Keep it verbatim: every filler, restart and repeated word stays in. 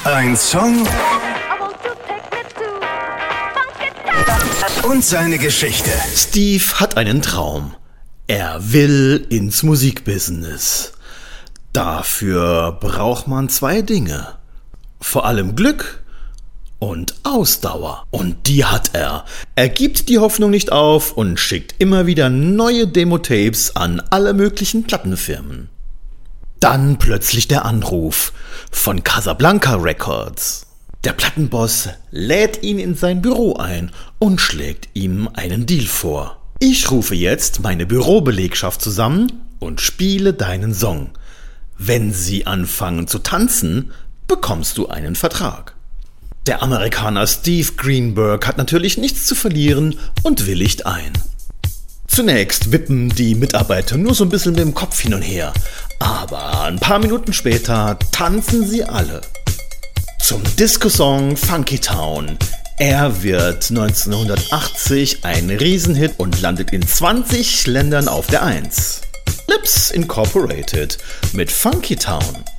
Ein Song und seine Geschichte. Steve hat einen Traum. Er will ins Musikbusiness. Dafür braucht man zwei Dinge. Vor allem Glück und Ausdauer. Und die hat er. Er gibt die Hoffnung nicht auf und schickt immer wieder neue Demo-Tapes an alle möglichen Plattenfirmen. Dann plötzlich der Anruf von Casablanca Records. Der Plattenboss lädt ihn in sein Büro ein und schlägt ihm einen Deal vor. Ich rufe jetzt meine Bürobelegschaft zusammen und spiele deinen Song. Wenn sie anfangen zu tanzen, bekommst du einen Vertrag. Der Amerikaner Steve Greenberg hat natürlich nichts zu verlieren und willigt ein. Zunächst wippen die Mitarbeiter nur so ein bisschen mit dem Kopf hin und her, aber ein paar Minuten später tanzen sie alle. Zum Disco-Song Funky Town. Er wird neunzehnhundertachtzig ein Riesenhit und landet in zwanzig Ländern auf der Eins. Lips Incorporated mit Funky Town.